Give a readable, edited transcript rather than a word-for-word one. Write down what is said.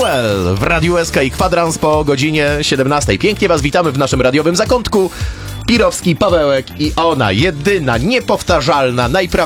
Duel w Radiu SK i Kwadrans po godzinie 17. Pięknie was witamy w naszym radiowym zakątku. Pirowski, Pawełek i ona, jedyna, niepowtarzalna,